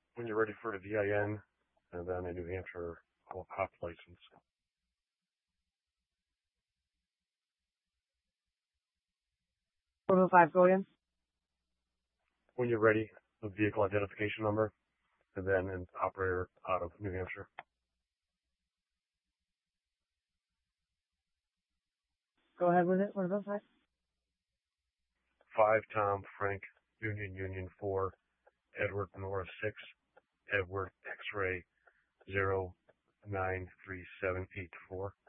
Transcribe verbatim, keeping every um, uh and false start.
When you're ready for a V I N and then a New Hampshire hop license. four oh five, go again. When you're ready, a vehicle identification number, and then an operator out of New Hampshire. Go ahead with it. What about five? Five Tom Frank Union Union four Edward Nora six Edward X-ray zero nine three seven eight four.